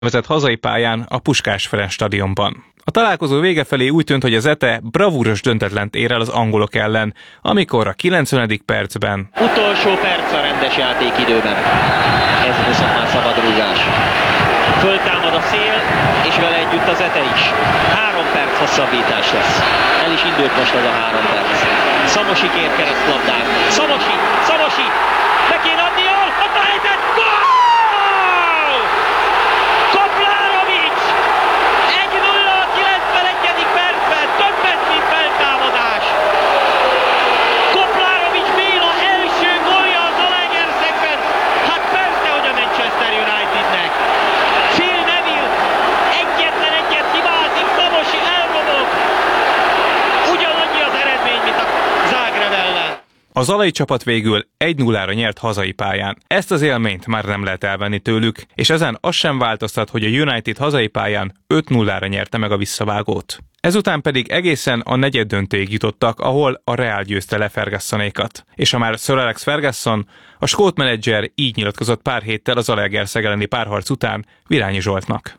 vezet hazai pályán a Puskás Ferenc stadionban. A találkozó vége felé úgy tűnt, hogy az ETE bravúros döntetlent ér el az angolok ellen, amikor a 90. percben utolsó perc a rendes játékidőben. Ez viszont már szabadrúgás. Föltámad a szél, és vele együtt az ETE is. 3 perc hosszabbítás lesz. El is indult most az a 3 perc. Szamosi kér keresztlabdát. Szamosi! Le kéne adni, jól! Ott a helyzet! Gól! Koplárovics! 1-0 a 91. percben. Többet, mint feltámadás. Koplárovics Béla első gólja a Zalaegerszegben. Hát persze, hogy a Manchester Unitednek. Phil Neville egyetlen egyet hibázik, Szamosi elrobog. Ugyanannyi az eredmény, mint a Zágráb ellen. A zalai csapat végül 1-0-ra nyert hazai pályán. Ezt az élményt már nem lehet elvenni tőlük, és ezen az sem változtat, hogy a United hazai pályán 5-0-ra nyerte meg a visszavágót. Ezután pedig egészen a negyeddöntőig jutottak, ahol a Real győzte le Fergussonékat. És ha már Sir Alex Ferguson, a skót menedzser így nyilatkozott pár héttel az Zalaegerszeg elleni párharc után Virányi Zsoltnak.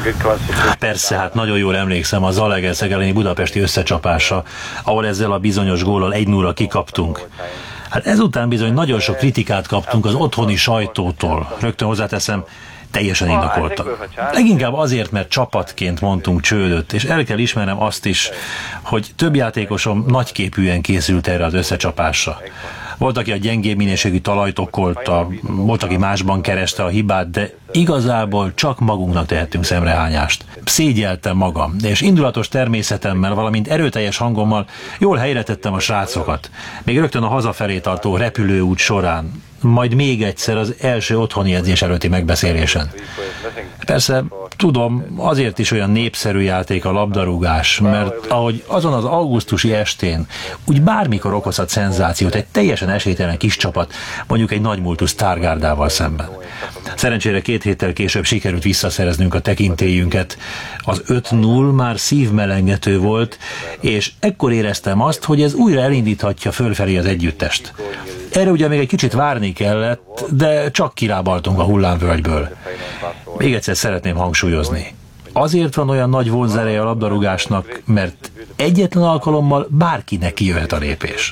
Persze, hát nagyon jól emlékszem a Zalaegerszeg elleni budapesti összecsapásra, ahol ezzel a bizonyos góllal 1-0-ra kikaptunk. Hát ezután bizony nagyon sok kritikát kaptunk az otthoni sajtótól. Rögtön hozzáteszem, teljesen indokoltan. Leginkább azért, mert csapatként mondtunk csődöt, és el kell ismernem azt is, hogy több játékosom nagyképűen készült erre az összecsapásra. Volt, aki a gyengébb minőségű talajt okkolta, volt, aki másban kereste a hibát, de igazából csak magunknak tehettünk szemrehányást. Szégyeltem magam, és indulatos természetemmel, valamint erőteljes hangommal jól helyre tettem a srácokat. Még rögtön a hazafelé tartó repülőút során, majd még egyszer az első otthoni edzés előtti megbeszélésen. Persze, tudom, azért is olyan népszerű játék a labdarúgás, mert ahogy azon az augusztusi estén úgy bármikor okozhat szenzációt egy teljesen esélytelen kis csapat, mondjuk egy nagymúltú Stargardával szemben. Szerencsére 2 héttel később sikerült visszaszereznünk a tekintélyünket. Az 5-0 már szívmelengető volt, és ekkor éreztem azt, hogy ez újra elindíthatja fölfelé az együttest. Erre ugye még egy kicsit várni kellett, de csak kilábaltunk a hullámvölgyből. Még egyszer szeretném hangsúlyozni. Azért van olyan nagy vonzereje a labdarúgásnak, mert egyetlen alkalommal bárkinek kijöhet a lépés.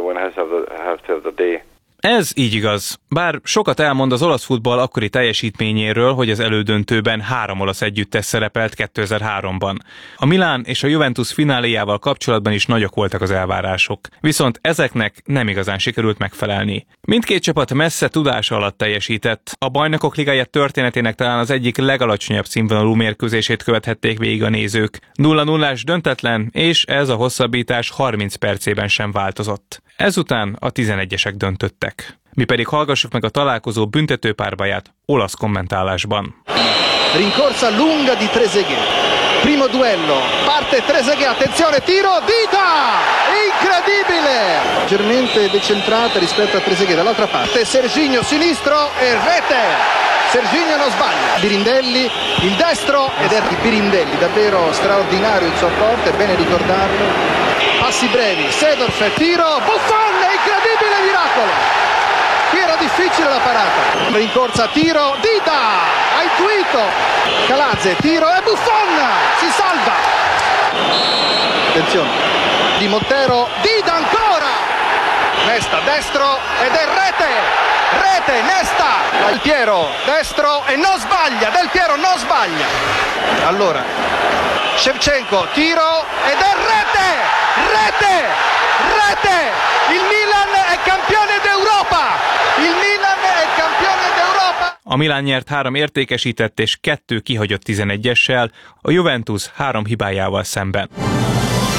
Ez így igaz. Bár sokat elmond az olasz futball akkori teljesítményéről, hogy az elődöntőben 3 olasz együttes szerepelt 2003-ban. A Milán és a Juventus fináléjával kapcsolatban is nagyok voltak az elvárások. Viszont ezeknek nem igazán sikerült megfelelni. Mindkét csapat messze tudása alatt teljesített. A Bajnokok Ligája történetének talán az egyik legalacsonyabb színvonalú mérkőzését követhették végig a nézők. 0-0-ás döntetlen, és ez a hosszabbítás 30 percében sem változott. Ezután a 11-esek döntöttek. Mi pedig hallgassuk meg a találkozó büntető párbaját olasz kommentálásban. Rincorsa lunga di Trezeguet. Primo duello. Parte Trezeguet, attenzione, tiro, Dida! Incredibile! Leggermente decentrata rispetto a Trezeguet. Dall'altra parte Serginho sinistro e rete. Serginho non sbaglia. Birindelli, il destro ed è Birindelli, davvero straordinario il suo apporto, è bene ricordarlo. Passi brevi, Seedorf, tiro, Buffon, incredibile miracolo! Qui era difficile la parata. Rincorsa, tiro, Dida, ha intuito. Calazze, tiro e Buffon, si salva. Attenzione, Di Montero, Dida ancora. Nesta, destro ed è rete. Rete, Nesta. Del Piero, destro e non sbaglia. Del Piero non sbaglia. Allora, Shevchenko, tiro ed è rete. Rete! Rete! Il Milan è campione d'Europa! Il Milan è campione d'Europa! A Milán nyert 3 értékesített és 2 kihagyott 11-essel, a Juventus 3 hibájával szemben.